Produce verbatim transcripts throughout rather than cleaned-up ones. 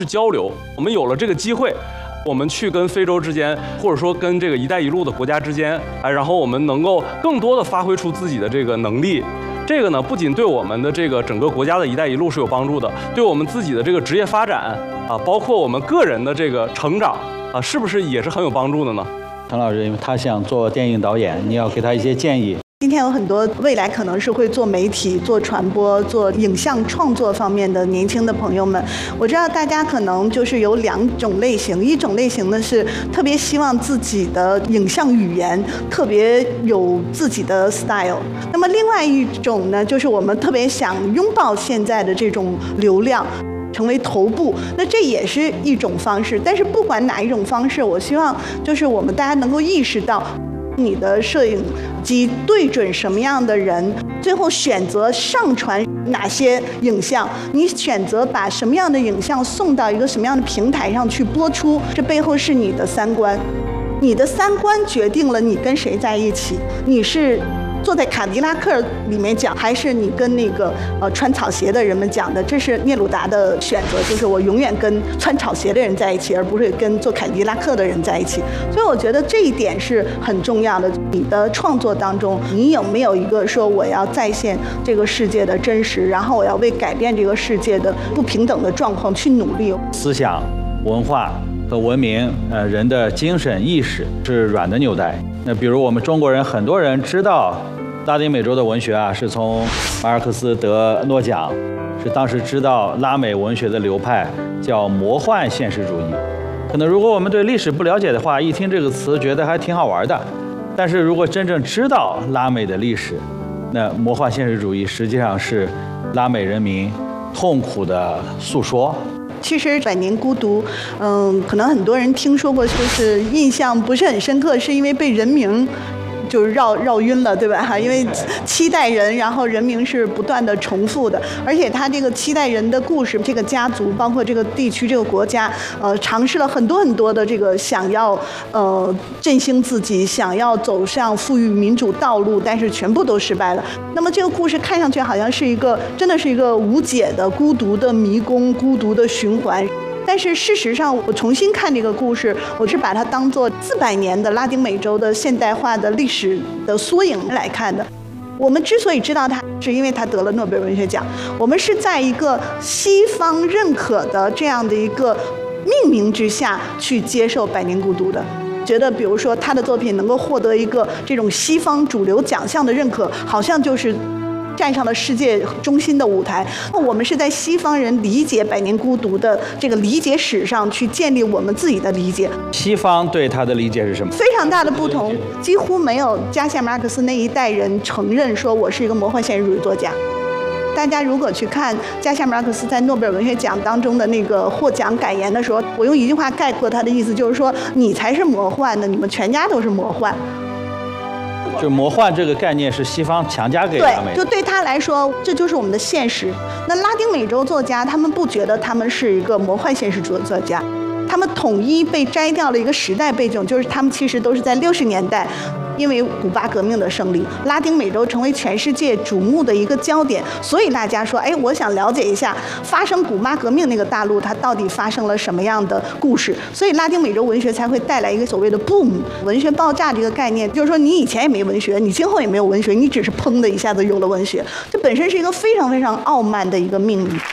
交流。我们有了这个机会，我们去跟非洲之间，或者说跟这个“一带一路”的国家之间，哎，然后我们能够更多的发挥出自己的这个能力。这个呢，不仅对我们的这个整个国家的一带一路是有帮助的，对我们自己的这个职业发展啊，包括我们个人的这个成长啊，是不是也是很有帮助的呢？ 陈老师，因为他想做电影导演，你要给他一些建议。 今天有很多未来可能是会做媒体、做传播、做影像创作方面的年轻的朋友们，我知道大家可能就是有两种类型，一种类型呢是特别希望自己的影像语言特别有自己的 style， 那么另外一种呢，就是我们特别想拥抱现在的这种流量，成为头部，那这也是一种方式。但是不管哪一种方式，我希望就是我们大家能够意识到，你的摄影机对准什么样的人，最后选择上传哪些影像，你选择把什么样的影像送到一个什么样的平台上去播出，这背后是你的三观。你的三观决定了你跟谁在一起，你是坐在卡迪拉克里面讲，还是你跟那个呃穿草鞋的人们讲的？这是聂鲁达的选择，就是我永远跟穿草鞋的人在一起，而不是跟坐凯迪拉克的人在一起。所以我觉得这一点是很重要的。你的创作当中，你有没有一个说我要再现这个世界的真实，然后我要为改变这个世界的不平等的状况去努力？ 思想、文化和文明，呃，人的精神意识是软的纽带。那比如我们中国人，很多人知道拉丁美洲的文学啊，是从马尔克斯得诺奖，是当时知道拉美文学的流派叫魔幻现实主义。可能如果我们对历史不了解的话，一听这个词觉得还挺好玩的。但是如果真正知道拉美的历史，那魔幻现实主义实际上是拉美人民痛苦的诉说。 其实《百年孤独》，嗯，可能很多人听说过，就是印象不是很深刻，是因为被人名就是绕绕晕了，对吧？哈，因为七代人，然后人名是不断的重复的，而且他这个七代人的故事，这个家族，包括这个地区、这个国家，呃，尝试了很多很多的这个想要呃振兴自己，想要走上富裕民主道路，但是全部都失败了。那么这个故事看上去好像是一个，真的是一个无解的、孤独的迷宫、孤独的循环。但是事实上，我重新看这个故事，我是把它当作四百年的拉丁美洲的现代化的历史的缩影来看的。我们之所以知道它，是因为它得了诺贝尔文学奖。我们是在一个西方认可的这样的一个命名之下去接受《百年孤独》的。觉得比如说他的作品能够获得一个这种西方主流奖项的认可，好像就是站上了世界中心的舞台。我们是在西方人理解《百年孤独》的这个理解史上去建立我们自己的理解。 西方对他的理解是什么？ 非常大的不同，几乎没有加西亚马尔克斯那一代人承认说我是一个魔幻现实主义作家。大家如果去看加西亚马尔克斯在诺贝尔文学奖当中的那个获奖感言的时候，我用一句话概括他的意思，就是说你才是魔幻的，你们全家都是魔幻。 就魔幻这个概念是西方强加给拉美的， 对，就对他来说，这就是我们的现实。那拉丁美洲作家，他们不觉得他们是一个魔幻现实主义作家，他们统一被摘掉了一个时代背景，就是他们其实都是在六十年代。因为古巴革命的胜利，拉丁美洲成为全世界瞩目的一个焦点，所以大家说，哎，我想了解一下发生古巴革命那个大陆，它到底发生了什么样的故事，所以拉丁美洲文学才会带来一个所谓的 boom 文学爆炸这个概念，就是说你以前也没文学，你今后也没有文学，你只是砰的一下子有了文学，这本身是一个非常非常傲慢的一个命运。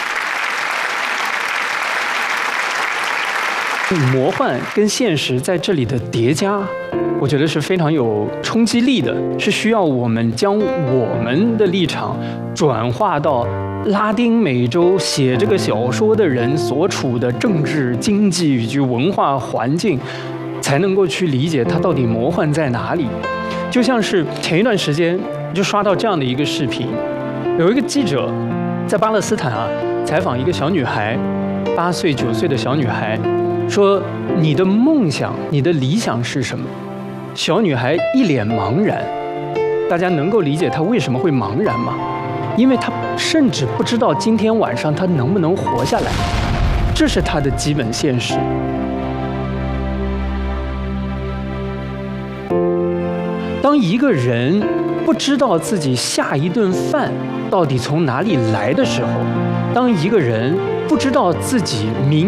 魔幻跟现实在这里的叠加，我觉得是非常有冲击力的，是需要我们将我们的立场转化到拉丁美洲写这个小说的人所处的政治、经济以及文化环境，才能够去理解它到底魔幻在哪里。就像是前一段时间就刷到这样的一个视频，有一个记者在巴勒斯坦啊采访一个小女孩，八岁九岁的小女孩。说你的梦想、你的理想是什么？小女孩一脸茫然。大家能够理解她为什么会茫然吗？因为她甚至不知道今天晚上她能不能活下来，这是她的基本现实。当一个人不知道自己下一顿饭到底从哪里来的时候，当一个人不知道自己明